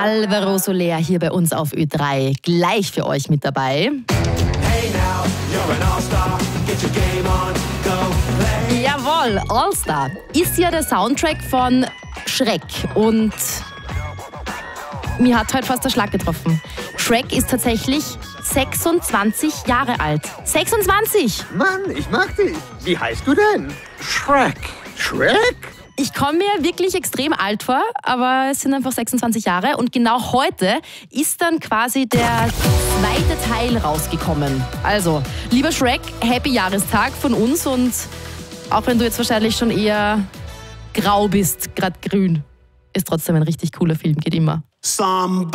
Alvaro Soler hier bei uns auf Ö3. Gleich für euch mit dabei. Hey now, you're an all-star. Get your game on, go play. Jawohl, All-Star ist ja der Soundtrack von Shrek. Und mir hat heute fast der Schlag getroffen. Shrek ist tatsächlich 26 Jahre alt. 26! Mann, ich mag dich. Wie heißt du denn? Shrek. Shrek? Ich komme mir wirklich extrem alt vor, aber es sind einfach 26 Jahre. Und genau heute ist dann quasi der zweite Teil rausgekommen. Also, lieber Shrek, Happy Jahrestag von uns. Und auch wenn du jetzt wahrscheinlich schon eher grau bist, gerade grün, ist trotzdem ein richtig cooler Film, geht immer.